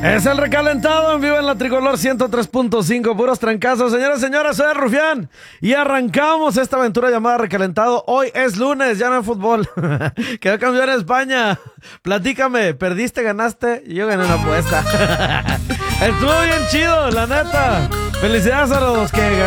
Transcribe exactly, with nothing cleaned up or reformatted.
Es el recalentado en vivo en la Tricolor ciento tres punto cinco, puros trancazos. Señoras y señores, soy el Rufián y arrancamos esta aventura llamada Recalentado. Hoy es lunes, ya no hay fútbol. Quedó campeón en España. Platícame, ¿perdiste, ganaste? Yo gané una apuesta. Estuvo bien chido, la neta. Felicidades a los que